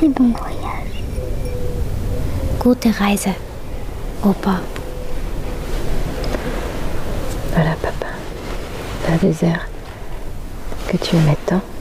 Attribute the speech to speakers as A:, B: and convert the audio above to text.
A: Très bon voyage.
B: Gute Reise, Opa.
C: Voilà, papa. Un désert que tu aimais tant.